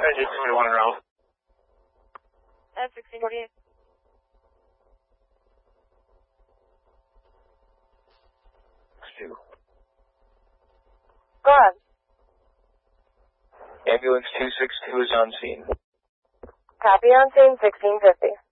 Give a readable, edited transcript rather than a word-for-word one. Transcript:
Engine 21 around. That's 1648. Go ahead. Ambulance 262 is on scene. Copy on scene 1650.